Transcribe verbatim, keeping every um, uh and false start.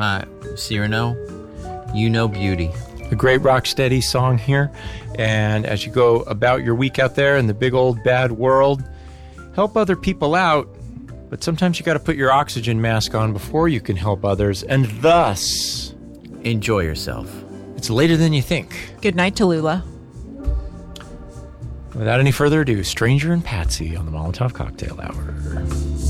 Uh, Cyrano, you know beauty. A great Rocksteady song here. And as you go about your week out there in the big old bad world, help other people out. But sometimes you got to put your oxygen mask on before you can help others. And thus, enjoy yourself. It's later than you think. Good night, Tallulah. Without any further ado, Stranger and Patsy on the Molotov Cocktail Hour.